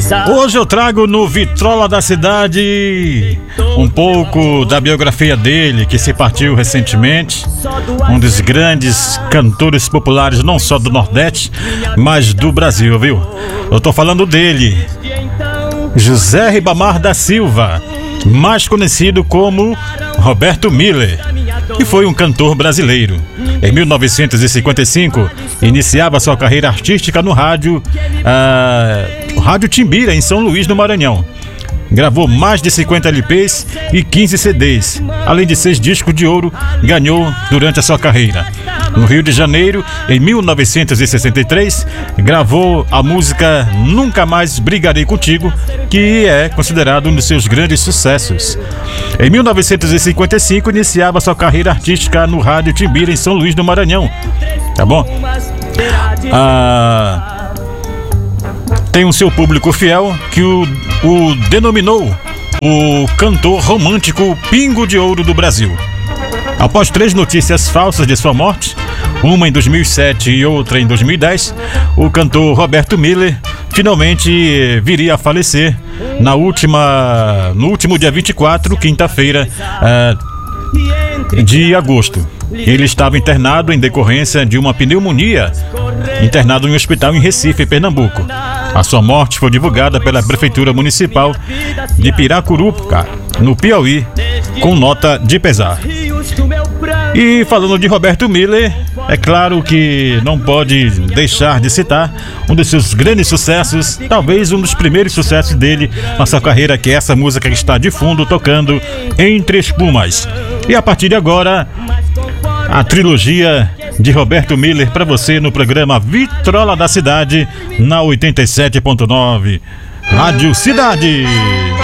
Hoje eu trago no Vitrola da Cidade um pouco da biografia dele, que se partiu recentemente. Um dos grandes cantores populares, não só do Nordeste, mas do Brasil, viu? Eu tô falando dele, José Ribamar da Silva, mais conhecido como Roberto Miller, que foi um cantor brasileiro. Em 1955, iniciava sua carreira artística no rádio Timbira, em São Luís, no Maranhão. Gravou mais de 50 LPs e 15 CDs, além de 6 discos de ouro ganhou durante a sua carreira. No Rio de Janeiro, em 1963, gravou a música Nunca Mais Brigarei Contigo, que é considerado um dos seus grandes sucessos. Em 1955, iniciava sua carreira artística no rádio Timbira, em São Luís do Maranhão. Tá bom? Tem um seu público fiel que o denominou o cantor romântico Pingo de Ouro do Brasil. Após 3 notícias falsas de sua morte, uma em 2007 e outra em 2010, o cantor Roberto Miller finalmente viria a falecer no último dia 24, quinta-feira de agosto. Ele estava internado em decorrência de uma pneumonia, internado em um hospital em Recife, Pernambuco. A sua morte foi divulgada pela Prefeitura Municipal de Piracuruca, no Piauí, com nota de pesar. E falando de Roberto Miller, é claro que não pode deixar de citar um dos seus grandes sucessos, talvez um dos primeiros sucessos dele na sua carreira, que é essa música que está de fundo tocando, Entre Espumas. E a partir de agora, a trilogia de Roberto Miller para você no programa Vitrola da Cidade, na 87.9 Rádio Cidade.